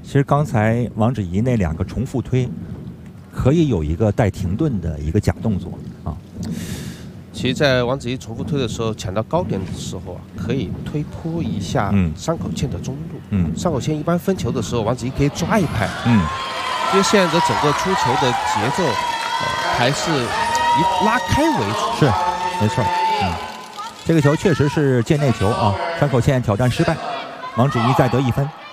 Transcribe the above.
其实刚才王芷怡那2个重复推，可以有一个带停顿的一个假动作啊。 其实，在王芷怡重复推的时候，抢到高点的时候啊，可以推脱一下山口茜的中路。山口茜一般分球的时候，王芷怡可以抓一拍。因为现在的整个出球的节奏，还是以拉开为主。 是，没错。这个球确实是界内球啊，山口茜挑战失败，王芷怡再得1分。